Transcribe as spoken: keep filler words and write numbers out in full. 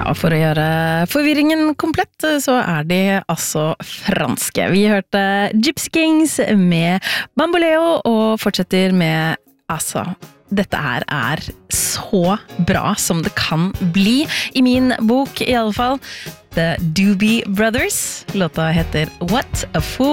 og for å gjøre forvirringen komplett, så er de altså franske. Vi hørte Gypsy Kings med Bamboleo, og fortsetter med, altså, dette her er så bra som det kan bli, i min bok i alle fall. The Doobie Brothers. Låta heter What a Fool.